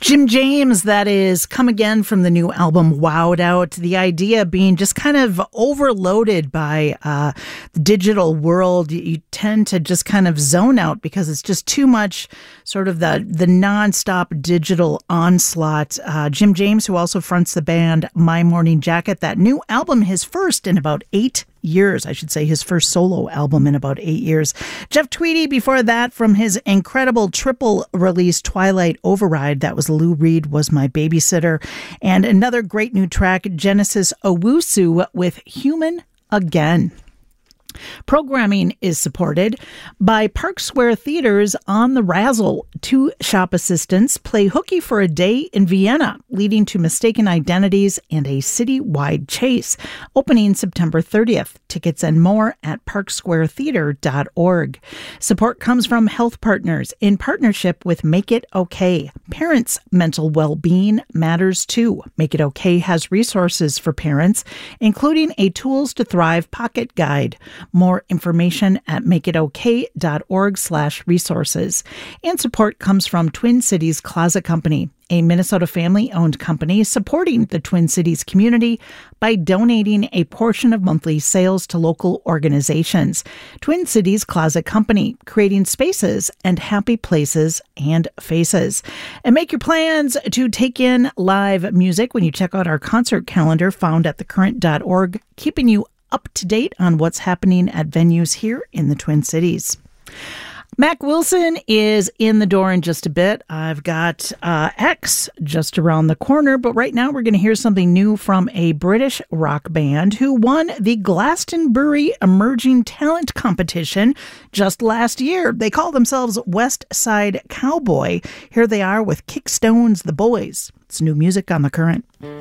Jim James, that is Come Again from the new album Wowed Out. The idea being just kind of overloaded by the digital world. You tend to just kind of zone out because it's just too much sort of the nonstop digital onslaught. Jim James, who also fronts the band My Morning Jacket, that new album, his first in about 8 years, I should say, his first solo album in about 8 years. Jeff Tweedy before that from his incredible triple release Twilight Override. That was Lou Reed Was My Babysitter. And another great new track, Genesis Owusu with Human Again. Programming is supported by Park Square Theaters on the Razzle. 2 shop assistants play hooky for a day in Vienna, leading to mistaken identities and a citywide chase. Opening September 30th. Tickets and more at parksquaretheater.org. Support comes from Health Partners in partnership with Make It Okay. Parents' mental well-being matters too. Make It Okay has resources for parents, including a Tools to Thrive pocket guide. More information at makeitokay.org/resources. And support comes from Twin Cities Closet Company, a Minnesota family-owned company supporting the Twin Cities community by donating a portion of monthly sales to local organizations. Twin Cities Closet Company, creating spaces and happy places and faces. And make your plans to take in live music when you check out our concert calendar found at thecurrent.org, keeping you up to date on what's happening at venues here in the Twin Cities. Mac Wilson is in the door in just a bit. I've got X just around the corner, but right now we're going to hear something new from a British rock band who won the Glastonbury Emerging Talent Competition just last year. They call themselves West Side Cowboy. Here they are with Kickstones The Boys. It's new music on The Current.